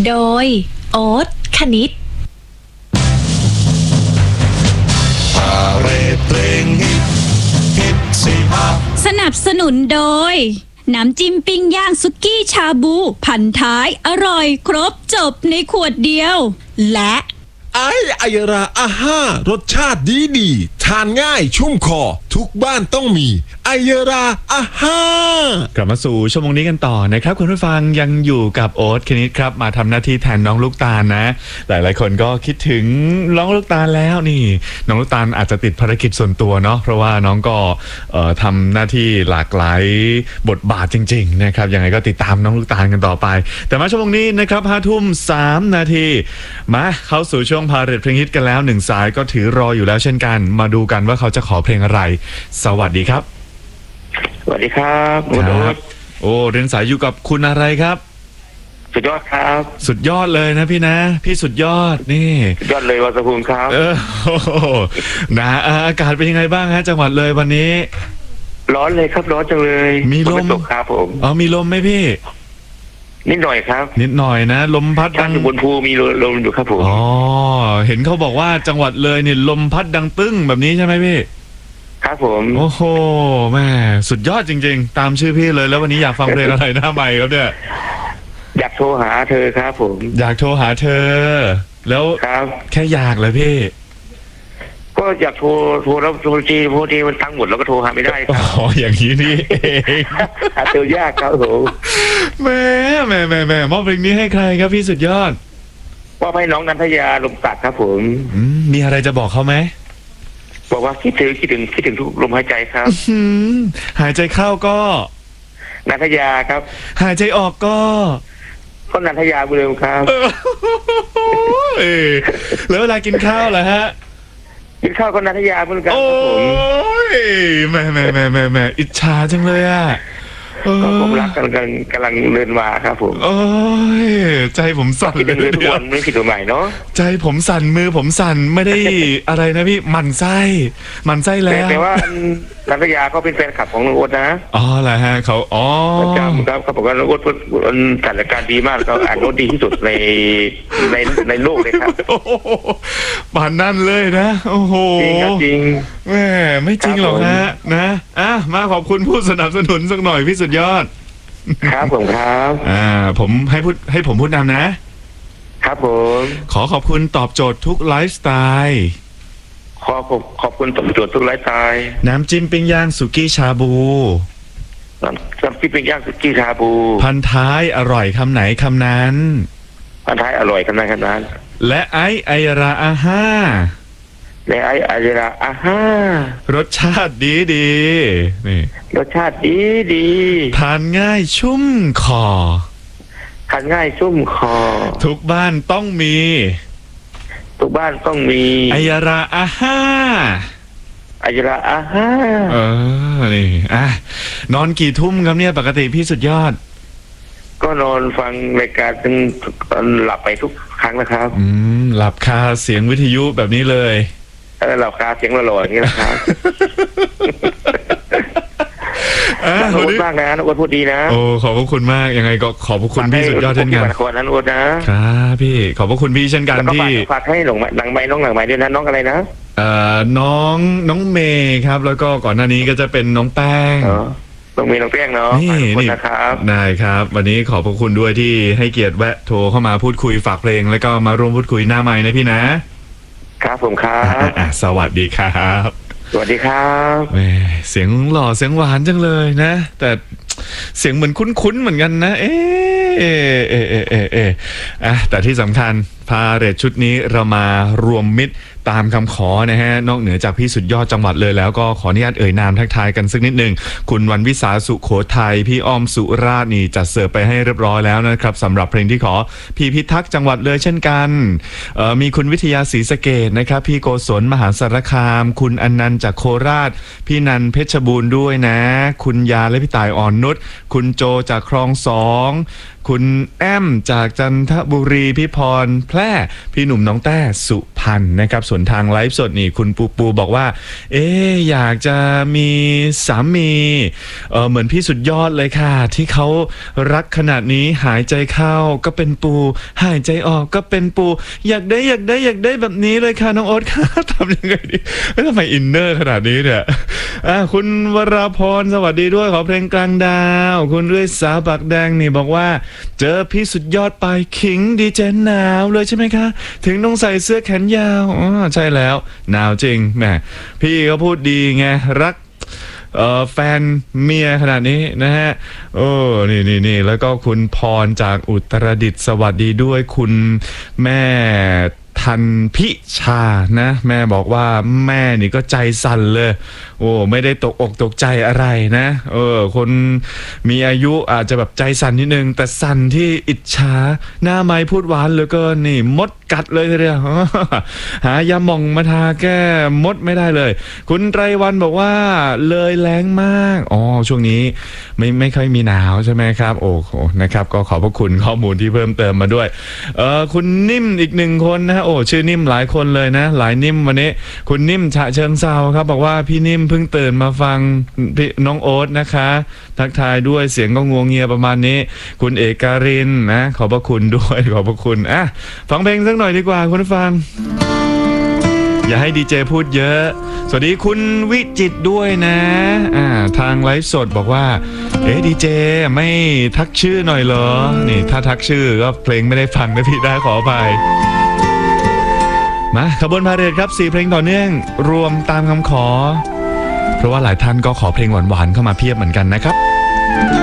โดยโอ๊ตคณิตสนับสนุนโดยน้ำจิ้มปิ้งย่างสุกี้ชาบูพันท้ายอร่อยครบจบในขวดเดียวและไอยราอาห้ารสชาติดีทานง่ายชุ่มคอทุกบ้านต้องมีไอยราอาห้ากลับมาสู่ชั่วโมงนี้กันต่อนะครับคุณผู้ฟังยังอยู่กับโอ๊ตคณิตครับมาทำหน้าที่แทนน้องลูกตาลนะหลายๆคนก็คิดถึงน้องลูกตาลแล้วนี่น้องลูกตาลอาจจะติดภารกิจส่วนตัวเนาะเพราะว่าน้องก็ทำหน้าที่หลากหลายบทบาทจริงๆนะครับยังไงก็ติดตามน้องลูกตาลกันต่อไปแต่มาชั่วโมงนี้นะครับ5:03 นาทีมาเข้าสู่ช่วงพาเรทเพลงฮิตกันแล้ว1สายก็ถือรออยู่แล้วเช่นกันมาดูกันว่าเขาจะขอเพลงอะไรสวัสดีครับสวัสดีครับครับโอ้เรียนสายอยู่กับคุณอะไรครับสุดยอดครับสุดยอดเลยนะพี่นะพี่สุดยอดนี่สุดยอดเลยวัสภูมิครับนะอากาศเป็นยังไงบ้างฮะจังหวัดเลยวันนี้ร้อนเลยครับร้อนจังเลยมีลมตกครับผมมีลมไหมพี่นิดหน่อยครับนิดหน่อยนะลมพัดดังอยู่บนภูมีลมอยู่ครับผมเห็นเขาบอกว่าจังหวัดเลยเนี่ยลมพัดดังตึ้งแบบนี้ใช่ไหมพี่ครับผมโอ้โหแม่สุดยอดจริงๆตามชื่อพี่เลยแล้ววันนี้อยากฟังเพลงอะไรหน้าใหม่ครับเนี่ยอยากโทรหาเธอครับผมอยากโทรหาเธอแล้วแค่อยากเลยพี่ก็อยากโทรแล้วโทรจีมันตั้งหมดแล้วก็โทรหาไม่ได้ครับอย่างนี้นี่เองหาเธอยากครับผมแม่มอบเพลงนี้ให้ใครครับพี่สุดยอดว่าให้น้องนันทยาลมศักดิ์ครับผมมีอะไรจะบอกเขาไหมบอกว่าคิดถึงทุกลมหายใจครับหายใจเข้าก็นันทยาครับหายใจออกก็นันทยาเดิมครับแล้วเวลากินข้าวล่ะฮะกินข้าวก็นันทยาเหมือนกันครับผมโอ้ยแม่อิจฉาจังเลยอ่ะก็ผมรักกำลังเดินมาครับผมโอ้ยใจผมสั่นเลยทุกวันไม่ผิดตัวใหม่เนาะใจผมสั่นมือผมสั่นไม่ได้อะไรนะพี่มันไส้แล้วแต่ว่านันทยาก็เป็นแฟนคลับของน้องโอ๊ตนะเหรอฮะเขาประจำครับเขาบอกว่าน้องโอ๊ตจัดรายการดีมากเขาอ่านโน้ตดีที่สุดในโลกเลยครับป่านนั่นเลยนะโอ้โหจริงแม่ไม่จริงหรอกนะมาขอบคุณผู้สนับสนุนสักหน่อยพี่สุดยอดครับผมครับผมให้ผมพูดนำนะครับผมขอบคุณตอบโจทย์ทุกไลฟ์สไตล์ขอบคุณตอบโจทย์ทุกไลฟ์สไตล์น้ำจิ้มปิ้งย่างสุกี้ชาบูน้ำจิ้มปิ้งย่างสุกี้ชาบูพันท้ายอร่อยคำไหนคำนั้นพันท้ายอร่อยคำนั้นและไอราอาห้าและไอราอาห้ารสชาติดีนี่รสชาติดีทานง่ายชุ่มคอทุกบ้านต้องมีไอยราอาห้านี่นอนกี่ทุ่มครับเนี่ยปกติพี่สุดยอดก็นอนฟังรายการจนหลับไปทุกครั้งนะครับหลับคาเสียงวิทยุแบบนี้เลยหลับคาเสียงหล่อๆอย่างนี้นะครับขอบคุณมากนะโอ๊ตพูดดีนะโอ้ขอบคุณมากยังไงก็ขอบคุณพี่สุดยอดเช่นกันขอบคุณนั้นโอ๊ตนะครับพี่ขอบคุณพี่เช่นกันที่ฝากให้น้องหลังไม้ด้วยนะน้องอะไรนะน้องเมย์ครับแล้วก็ก่อนหน้านี้ก็จะเป็นน้องแป้งต้องมีน้องแป้งเนาะนี่นะครับได้ครับวันนี้ขอบคุณด้วยที่ให้เกียรติแวะโทรเข้ามาพูดคุยฝากเพลงแล้วก็มาร่วมพูดคุยหน้าไมค์นะพี่นะครับผมครับสวัสดีครับสวัสดีครับเสียงหล่อเสียงหวานจังเลยนะแต่เสียงเหมือนคุ้นๆเหมือนกันนะแต่ที่สำคัญพาเรทชุดนี้เรามารวมมิตรตามคำขอนะฮะนอกเหนือจากพี่สุดยอดจังหวัดเลยแล้วก็ขออนุญาตเอ่ยนามทักทายกันสักนิดหนึ่งคุณวันวิสาสุโขทัยพี่อ้อมสุราษฎร์นี่จัดเสิร์ฟไปให้เรียบร้อยแล้วนะครับสำหรับเพลงที่ขอพี่พิทักษ์จังหวัดเลยเช่นกันมีคุณวิทยาศรีสะเกษนะครับพี่โกศลมหาสารคามคุณอนันต์จากโคราชพี่นันเพชรบูรณ์ด้วยนะคุณยาและพี่ต่ายอ่อนนุชคุณโจจากคลอง2คุณแอมจากจันทบุบุรีพี่พรแพร่พี่หนุ่มน้องแต้สุพรรณนะครับส่วนทางไลฟ์สดนี่คุณปูบอกว่าอยากจะมีสามีเหมือนพี่สุดยอดเลยค่ะที่เขารักขนาดนี้หายใจเข้าก็เป็นปูหายใจออกก็เป็นปูอยากได้แบบนี้เลยค่ะน้องโอ๊ตค่ะทำยังไงดีทำไมอินเนอร์ขนาดนี้เนี่ยคุณวราพรสวัสดีด้วยขอเพลงกลางดาวคุณเรื่อยสาวปากแดงนี่บอกว่าเจอพี่สุดยอดไปขิงดีเจหนาวเลยใช่ไหมคะถึงต้องใส่เสื้อแขนยาวใช่แล้วหนาวจริงแหมพี่ก็พูดดีไงรักแฟนเมียขนาดนี้นะฮะนี่แล้วก็คุณพรจากอุตรดิตถ์สวัสดีด้วยคุณแม่ทันพิชานะแม่บอกว่าแม่นี่ก็ใจสั่นเลยไม่ได้ตกอกตกใจอะไรนะคนมีอายุอาจจะแบบใจสั่นนิดนึงแต่สั่นที่อิจฉาหน้าไม้พูดหวานเหลือเกินนี่มดกัดเลยทีเดียวหายาหม่องมาทาแก้มดไม่ได้เลยคุณไตรวันบอกว่าเลยแรงมากช่วงนี้ไม่ค่อยมีหนาวใช่ไหมครับโอ้โหนะครับก็ขอบพระคุณข้อมูลที่เพิ่มเติมมาด้วยคุณนิ่มอีกหนึ่งคนนะชื่อนิ่มหลายคนเลยนะหลายนิ่มวันนี้คุณนิ่มฉะเชิงเซาครับบอกว่าพี่นิ่มเพิ่งตื่นมาฟังพี่น้องโอ๊ตนะคะทักทายด้วยเสียงก็งัวเงียประมาณนี้คุณเอกการินนะขอบพระคุณด้วยขอบพระคุณฟังเพลงสักหน่อยดีกว่าคุณผู้ฟังอย่าให้ดีเจพูดเยอะสวัสดีคุณวิจิตรด้วยนะทางไลฟ์สดบอกว่าดีเจไม่ทักชื่อหน่อยเหรอนี่ถ้าทักชื่อก็เพลงไม่ได้ฟังนะพี่ได้ขออภัยมาขบวนพาเหรดครับ4เพลงต่อเนื่องรวมตามคำขอเพราะว่าหลายท่านก็ขอเพลงหวานๆเข้ามาเพียบเหมือนกันนะครับ